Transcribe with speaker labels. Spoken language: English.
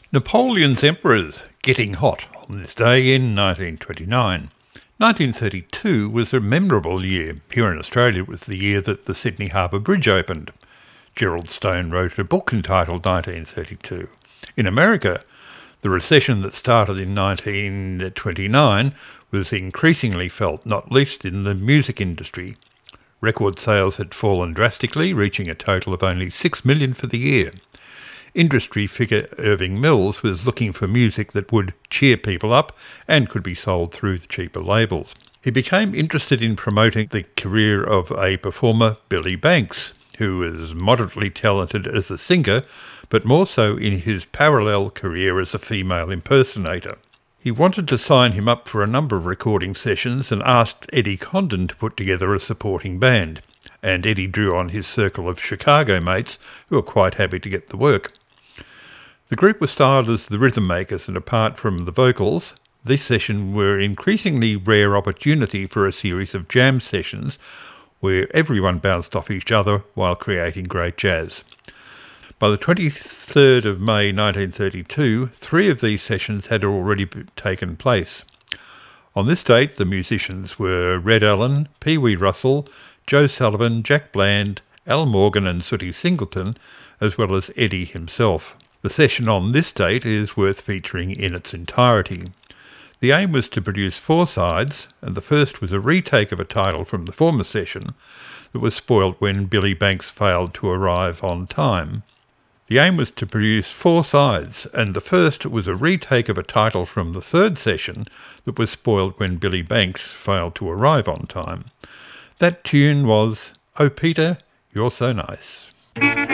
Speaker 1: Napoleon's Emperors getting hot on this day in 1929. 1932 was a memorable year. Here in Australia, it was the year that the Sydney Harbour Bridge opened. Gerald Stone wrote a book entitled 1932. In America, the recession that started in 1929 was increasingly felt, not least in the music industry. Record sales had fallen drastically, reaching a total of only 6 million for the year. Industry figure Irving Mills was looking for music that would cheer people up and could be sold through the cheaper labels. He became interested in promoting the career of a performer, Billy Banks, who was moderately talented as a singer, but more so in his parallel career as a female impersonator. He wanted to sign him up for a number of recording sessions and asked Eddie Condon to put together a supporting band, and Eddie drew on his circle of Chicago mates who were quite happy to get the work. The group was styled as the Rhythm Makers, and apart from the vocals, this session were an increasingly rare opportunity for a series of jam sessions where everyone bounced off each other while creating great jazz. By the 23rd of May 1932, 3 of these sessions had already taken place. On this date, the musicians were Red Allen, Pee Wee Russell, Joe Sullivan, Jack Bland, Al Morgan and Sooty Singleton, as well as Eddie himself. The session on this date is worth featuring in its entirety. The aim was to produce 4 sides, and the first was a retake of a title from the former session that was spoilt when Billy Banks failed to arrive on time. The aim was to produce 4 sides, and the first was a retake of a title from the third session that was spoiled when Billy Banks failed to arrive on time. That tune was "Oh Peter, You're So Nice."